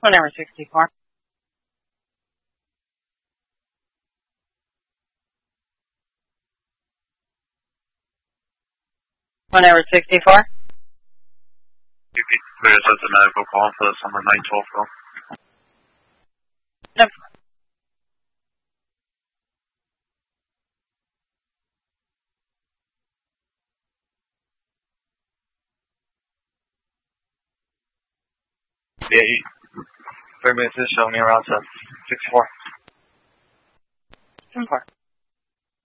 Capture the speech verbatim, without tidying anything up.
Whenever sixty-four. Whenever sixty-four. You can clear us as a medical call for the summer nine twelve call. Yep. Yeah, you, third base is showing me around six four. ten four.